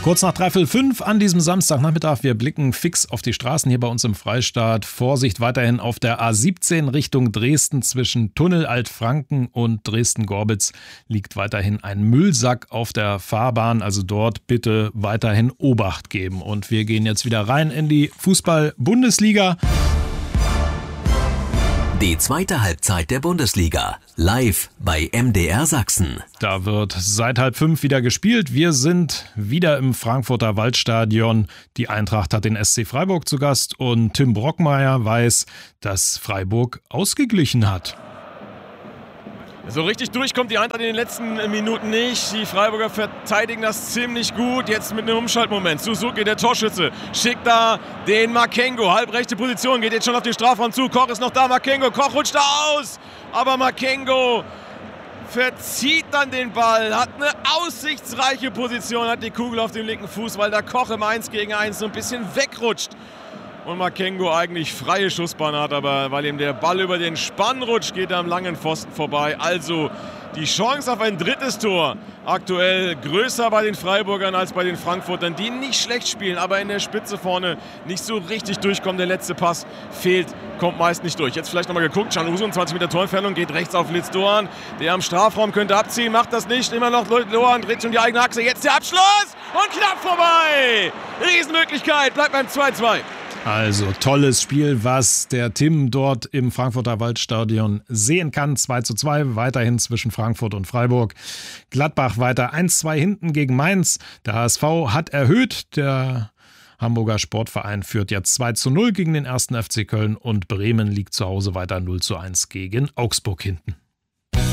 Kurz nach 3:05 an diesem Samstagnachmittag. Wir blicken fix auf die Straßen hier bei uns im Freistaat. Vorsicht weiterhin auf der A17 Richtung Dresden zwischen Tunnel Altfranken und Dresden-Gorbitz liegt weiterhin ein Müllsack auf der Fahrbahn. Also dort bitte weiterhin Obacht geben. Und wir gehen jetzt wieder rein in die Fußball-Bundesliga. Die zweite Halbzeit der Bundesliga, live bei MDR Sachsen. Da wird seit 4:30 wieder gespielt. Wir sind wieder im Frankfurter Waldstadion. Die Eintracht hat den SC Freiburg zu Gast und Tim Brockmeier weiß, dass Freiburg ausgeglichen hat. So richtig durchkommt die Eintracht in den letzten Minuten nicht. Die Freiburger verteidigen das ziemlich gut. Jetzt mit einem Umschaltmoment. Suzuki, der Torschütze, schickt da den Makengo. Halbrechte Position, geht jetzt schon auf den Strafraum zu. Koch ist noch da, Makengo. Koch rutscht da aus. Aber Makengo verzieht dann den Ball. Hat eine aussichtsreiche Position. Hat die Kugel auf dem linken Fuß, weil da Koch im 1 gegen 1 so ein bisschen wegrutscht. Und Makengo eigentlich freie Schussbahn hat, aber weil ihm der Ball über den Spann rutscht, geht er am langen Pfosten vorbei. Also die Chance auf ein drittes Tor aktuell größer bei den Freiburgern als bei den Frankfurtern, die nicht schlecht spielen, aber in der Spitze vorne nicht so richtig durchkommen. Der letzte Pass fehlt, kommt meist nicht durch. Jetzt vielleicht nochmal geguckt, Canuso, 20 Meter Torentfernung, geht rechts auf Litz Doan. Der am Strafraum könnte abziehen, macht das nicht. Immer noch Doan, dreht sich um die eigene Achse. Jetzt der Abschluss und knapp vorbei. Riesenmöglichkeit, bleibt beim 2:2. Also tolles Spiel, was der Tim dort im Frankfurter Waldstadion sehen kann. 2:2 weiterhin zwischen Frankfurt und Freiburg. Gladbach weiter 1:2 hinten gegen Mainz. Der HSV hat erhöht. Der Hamburger Sportverein führt jetzt 2:0 gegen den 1. FC Köln und Bremen liegt zu Hause weiter 0:1 gegen Augsburg hinten.